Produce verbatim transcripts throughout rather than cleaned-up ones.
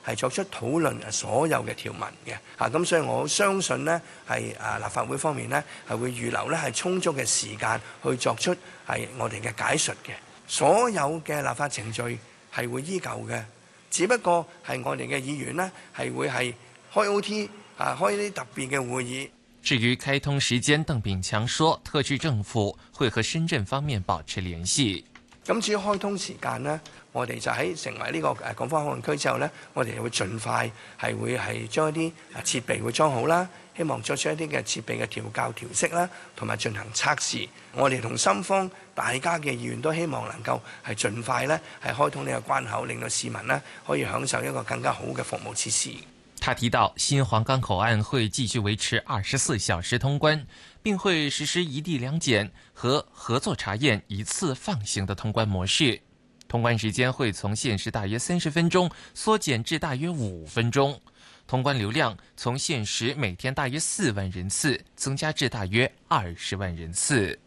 係作出討論所有嘅條文嘅嚇。咁所以我相信呢，係啊立法會方面呢，係會預留呢係充足嘅時間去作出係我哋嘅解述嘅。所有嘅立法程序係會依舊嘅，只不過係我哋嘅議員呢，係會係開 O T 啊，開啲特別嘅會議。 至於開通時間，鄧炳強說，特區政府會和深圳方面保持聯繫。 咁至於開通時間呢，我哋就喺成為呢個誒港方口岸區之後呢，我哋會盡快係會係將一啲設備會裝好啦，希望作出一啲嘅設備嘅調校調適啦，同埋進行測試。我哋同深方大家嘅意願都希望能夠係盡快呢係開通呢個關口，令到市民呢可以享受一個更加好嘅服務設施。 他提到，新皇崗口岸會繼續維持二十四小時通關，並會實施一地兩檢和合作查驗一次放行的通關模式。通關時間會從現時大約三十分鐘縮減至大約五分鐘，通關流量從現時每天大約四萬人次增加至大約二十萬人次。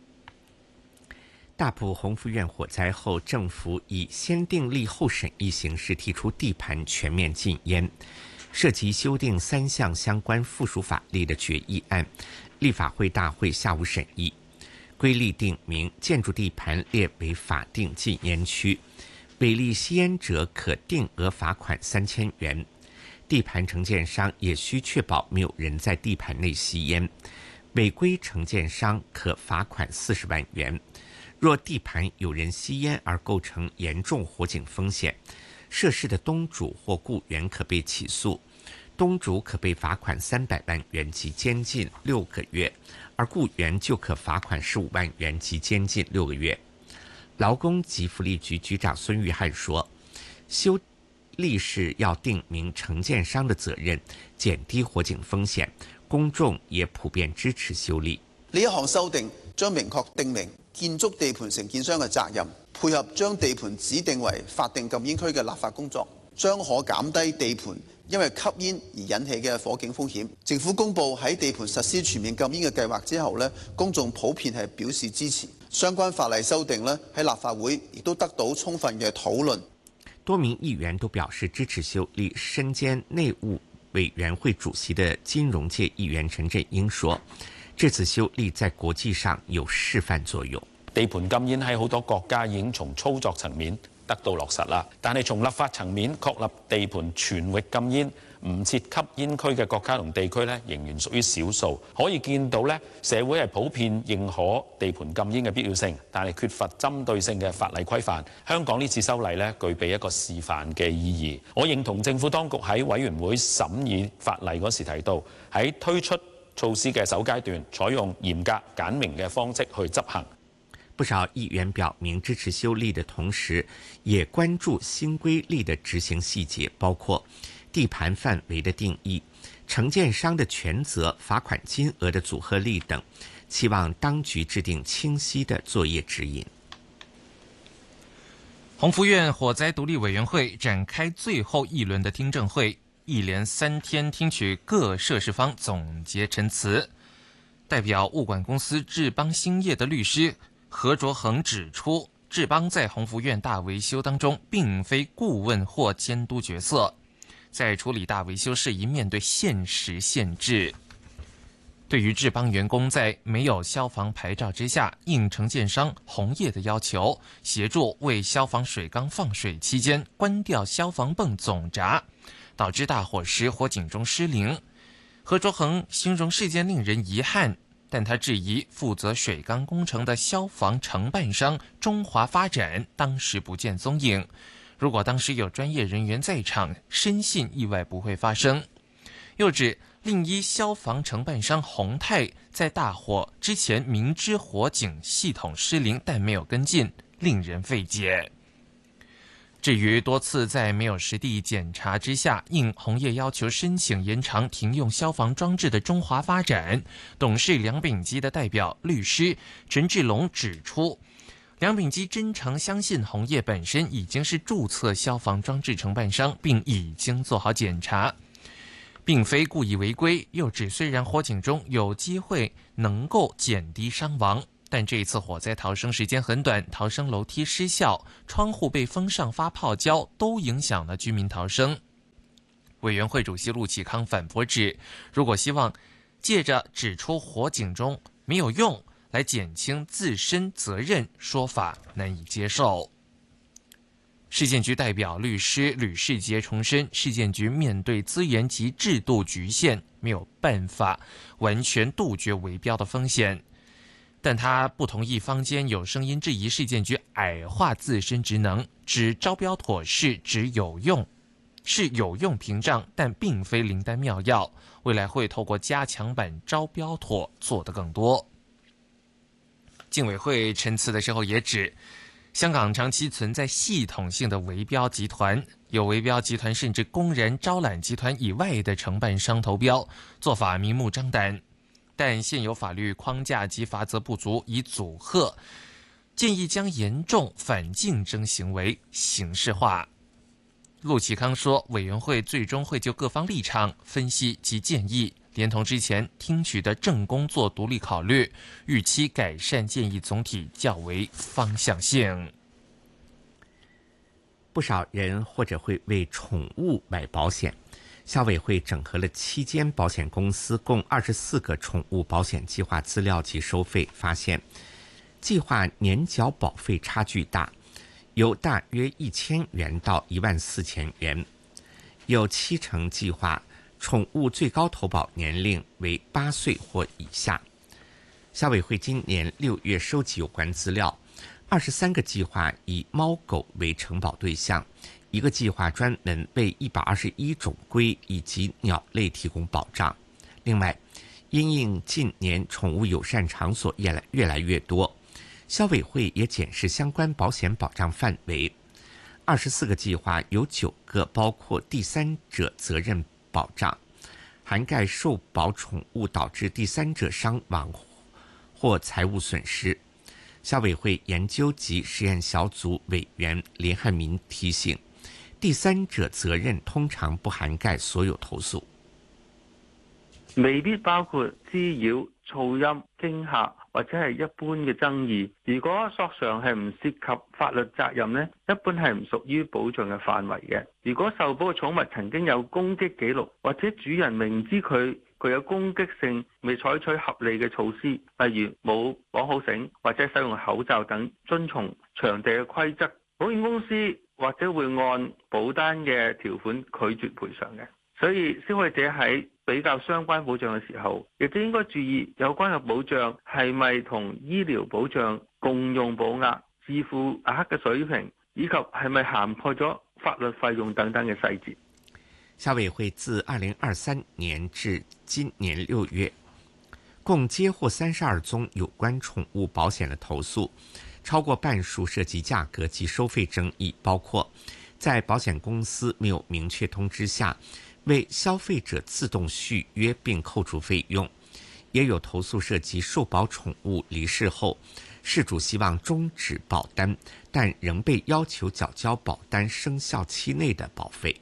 大埔鴻福苑火災後，政府以先訂立後審議形式提出地盤全面禁煙，涉及修訂三項相關附屬法例的決議案，立法會大會下午審議。規例定明建築地盤列為法定禁煙區，違例吸煙者可定額罰款三千元。地盤承建商也需確保沒有人在地盤內吸煙，違規承建商可罰款四十萬元。若地盤有人吸煙而構成嚴重火警風險，涉事的東主或僱員可被起訴，東主可被罰款三百萬元及監禁六個月，而僱員就可罰款十五萬元及監禁六個月。勞工及福利局局長孫玉漢說，修例是要定明承建商的責任，減低火警風險，公眾也普遍支持修例。 呢一項修訂將明確定明建築地盤承建商嘅責任，配合將地盤指定為法定禁煙區嘅立法工作，將可減低地盤因為吸煙而引起嘅火警風險。政府公布喺地盤實施全面禁煙嘅計劃之後呢，公眾普遍係表示支持。相關法例修訂呢，喺立法會亦都得到充分嘅討論。 多名議員都表示支持修例。身兼內務委員會主席的金融界議員陳振英說，這次修例在國際上有示範作用。 地盤禁煙喺好多國家已經從操作層面得到落實啦，但係從立法層面確立地盤全域禁煙、唔設吸煙區嘅國家同地區呢，仍然屬於少數。可以見到呢，社會係普遍認可地盤禁煙嘅必要性，但係缺乏針對性嘅法例規範。香港呢次修例呢，具備一個示範嘅意義。我認同政府當局喺委員會審議法例嗰時提到，喺推出措施嘅首階段，採用嚴格簡明嘅方式去執行。 不少議員表明支持修例的同時，也關注新規例的執行細節，包括地盤範圍的定義、承建商的權責、罰款金額的組合例等，期望當局制定清晰的作業指引。 鴻福苑火災獨立委員會展開最後一輪的聽證會，一連三天聽取各涉事方總結陳詞。代表物管公司智邦興業的律師何卓恒指出，智邦在鴻福苑大維修當中並非顧問或監督角色，在處理大維修事宜面對現實限制。對於智邦員工在沒有消防牌照之下，應承建商鴻業的要求，協助為消防水缸放水期間關掉消防泵總閘，導致大火時火警鐘失靈。何卓恒形容事件令人遺憾，但他質疑負責水缸工程的消防承辦商中華發展當時不見蹤影。如果當時有專業人員在場，深信意外不會發生。又指另一消防承辦商宏泰在大火之前明知火警系統失靈，但沒有跟進，令人費解。至於多次在沒有實地檢查之下，應鴻業要求申請延長停用消防裝置的中華發展董事梁秉基的代表律師陳志龍指出，梁秉基真誠相信鴻業本身已經是註冊消防裝置承辦商，並已經做好檢查，並非故意違規。又指雖然火警中有機會能夠減低傷亡，但這一次火災逃生時間很短，逃生樓梯失效，窗戶被封上發泡膠，都影響了居民逃生。 委员会主席陆启康反驳指，如果希望借着指出火警中没有用来减轻自身责任说法难以接受。市建局代表律师吕世杰重申，市建局面对资源及制度局限，没有办法完全杜绝围标的风险。但他不同意坊间有声音质疑市建局矮化自身职能，指招标妥是只有用，是有用屏障，但并非灵丹妙药。未来会透过加强版招标妥做得更多。竞委会陈词的时候也指，香港长期存在系统性的围标集团，有围标集团甚至公然招揽集团以外的承办商投标，做法明目张胆。但现有法律框架及法则不足以阻吓，建议将严重反竞争行为刑事化。陆启康说，委员会最终会就各方立场分析及建议，连同之前听取的正工作独立考虑，预期改善建议总体较为方向性。 不少人或者会为宠物买保险，消委会整合了七间保险公司共二十四个宠物保险计划资料及收费，发现计划年缴保费差距大，由大约一千元到一万四千元，有七成计划宠物最高投保年龄为八岁或以下。消委会今年六月收集有关资料，二十三个计划以猫狗为承保对象，一个计划专门为一百二十一种龟以及鸟类提供保障。另外，因应近年宠物友善场所越来越来越多，消委会也检视相关保险保障范围。二十四个计划有九个包括第三者责任保障，涵盖受保宠物导致第三者伤亡或财务损失。消委会研究及实验小组委员林汉民提醒，第三者责任通常不涵盖所有投诉， 未必包括滋擾、噪音、驚嚇或者係一般嘅爭議。如果索償係唔涉及法律責任呢，一般係唔屬於保障嘅範圍嘅。如果受保嘅寵物曾經有攻擊記錄，或者主人明知佢具有攻擊性，未採取合理嘅措施，例如冇綁好繩或者使用口罩等，遵從場地嘅規則，保險公司或者會按保單嘅條款拒絕賠償嘅。所以消費者喺比較相關保障嘅時候，亦都應該注意有關嘅保障係咪同醫療保障共用保額、自負額嘅水平，以及係咪涵蓋咗法律費用等等嘅細節。 消委會自二零二三年至今年六月，共接獲三十二宗有關寵物保險的投訴，超過半數涉及價格及收費爭議，包括在保險公司沒有明確通知下，為消費者自動續約並扣除費用，也有投訴涉及受保寵物離世後，事主希望終止保單，但仍被要求繳交保單生效期內的保費。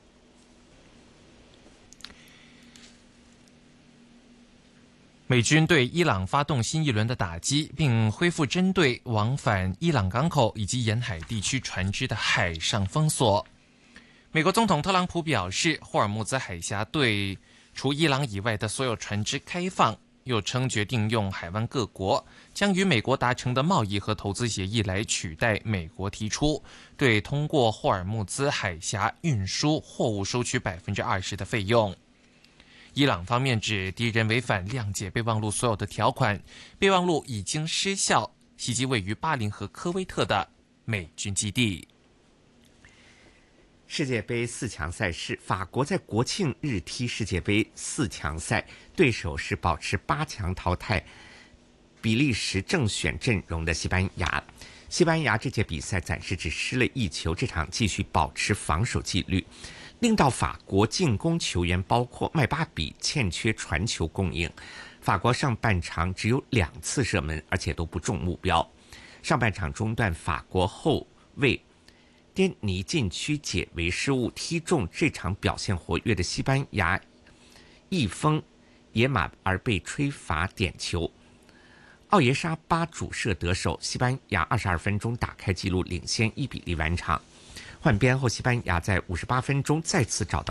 美軍對伊朗發動新一輪的打擊，並恢復針對往返伊朗港口以及沿海地區船隻的海上封鎖。美國總統特朗普表示，霍爾木茲海峽對除伊朗以外的所有船隻開放，又稱決定用海灣各國將與美國達成的貿易和投資協議來取代美國提出對通過霍爾木茲海峽運輸貨物收取百分之二十的費用。伊朗方面指敵人違反諒解備忘錄所有的條款，備忘錄已經失效，襲擊位於巴林和科威特的美軍基地。 世界杯四強賽事，法國在國慶日踢世界杯四強賽，對手是保持八強淘汰比利時正選陣容的西班牙。西班牙這屆比賽暫時只失了一球，這場繼續保持防守紀律，令到法國進攻球員包括麥巴比欠缺傳球供應。法國上半場只有兩次射門，而且都不中目標。上半場中段，法國後衛甸尼禁區解圍失誤，踢中這場表現活躍的西班牙翼鋒野馬，而被吹罰點球。奧耶沙巴主射得手，西班牙二十二分鐘打開紀錄，領先一比零完場。換邊後，西班牙在五十八分鐘再次找到